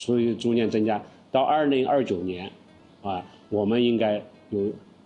所以逐年增加。到2029年，我们应该有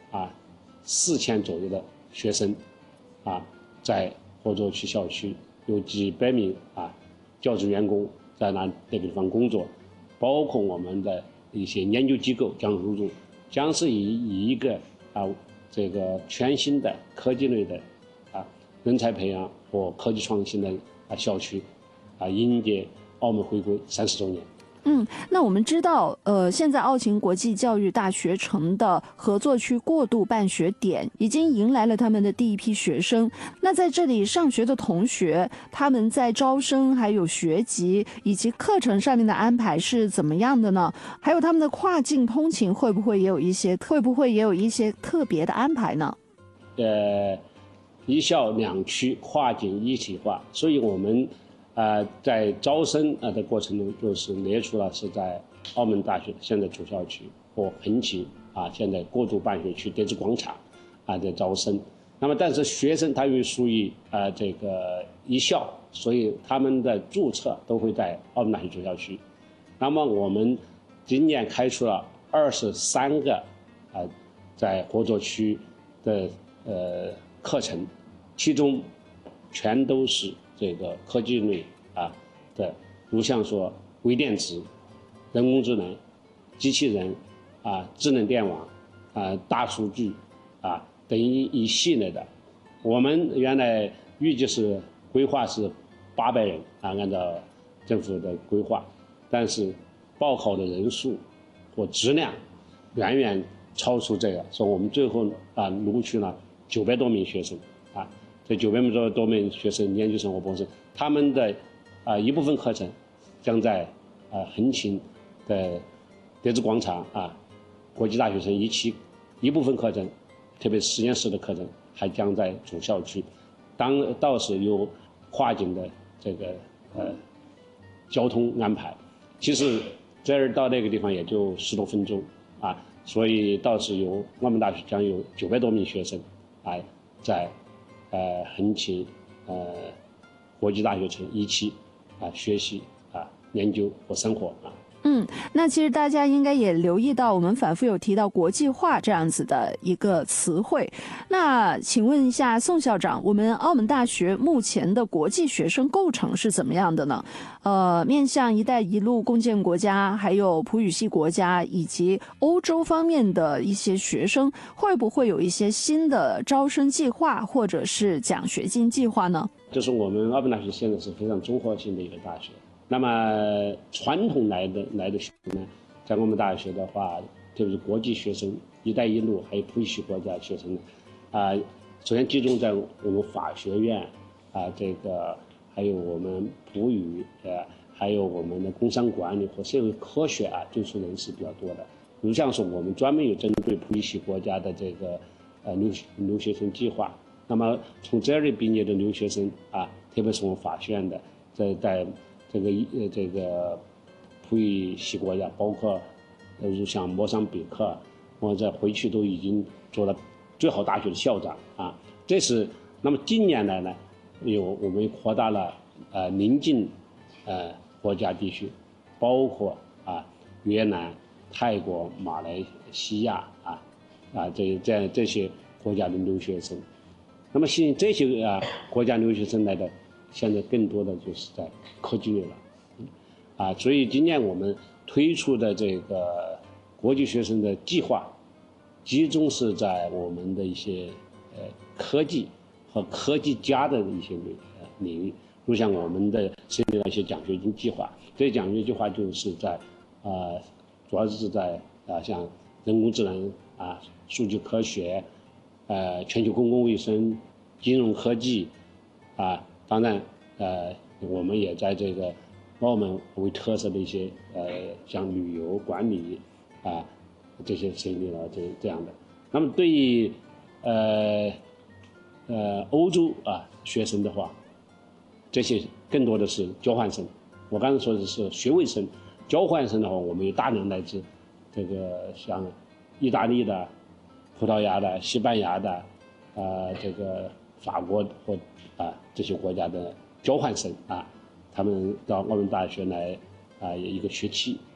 4000左右的学生，在合作区校区有几百名教职员工在那个地方工作，包括我们的一些研究机构将入驻，将是以一个这个全新的科技类的人才培养和科技创新的校区，迎接澳门回归30周年。 那我们知道，现在澳勤国际教育大学城的合作区过渡办学点已经迎来了他们的第一批学生。那在这里上学的同学，他们在招生、还有学籍以及课程上面的安排是怎么样的呢？还有他们的跨境通勤会不会也有一些特别的安排呢？ 一校两区跨境一体化，所以我们在招生的过程中，就是列出了是在澳门大学现在主校区或横琴现在过渡办学区蝶子广场的招生。那么但是学生他又属于这个一校，所以他们的注册都会在澳门大学主校区。那么我们今年开出了23个在合作区的课程，其中全都是这个科技类的，如像说微电子、人工智能、机器人智能电网大数据等一系列的。我们原来预计是规划是800人按照政府的规划，但是报考的人数或质量远远超出这个，所以我们最后录取了900多名学生这900多名学生，研究生和博士，他们的一部分课程将在横琴的蝶子广场国际大学城1期，一部分课程，特别是实验室的课程，还将在主校区。到时有跨境的这个交通安排，其实这儿到那个地方也就10多分钟所以到时澳门大学将有900多名学生在横琴国际大学城1期学习研究和生活那其实大家应该也留意到，我们反复有提到国际化这样子的一个词汇。那请问一下宋校长，我们澳门大学目前的国际学生构成是怎么样的呢？面向“一带一路”共建国家，还有葡语系国家以及欧洲方面的一些学生，会不会有一些新的招生计划或者是奖学金计划呢？ 就是我们澳门大学现在是非常综合性的一个大学。那么传统来的学生呢，在我们大学的话，特别是国际学生、一带一路还有葡语系国家学生呢，首先集中在我们法学院这个还有我们葡语还有我们的工商管理和社会科学读书人是比较多的。如像是我们专门有针对葡语系国家的这个留学生计划。那么从这里毕业的留学生特别是我们法学院的，在这个葡语系国家，包括如像莫桑比克，我在回去都已经做了最好大学的校长这是。那么近年来呢，我们扩大了邻近国家地区，包括越南、泰国、马来西亚这些国家的留学生。那么吸引这些国家留学生来的，现在更多的就是在科技类了所以今年我们推出的这个国际学生的计划，集中是在我们的一些科技和科技家的一些领域，如像我们的设立了一些奖学金计划。这些奖学金计划就是在主要是在像人工智能数据科学全球公共卫生、金融科技当然我们也在这个澳门为特色的一些像旅游管理这些设立了这样的。那么对于欧洲学生的话，这些更多的是交换生。我刚才说的是学位生，交换生的话，我们有大量来自这个像意大利的、葡萄牙的、西班牙的这个法国或这些国家的交换生他们到澳门大学来一个学期。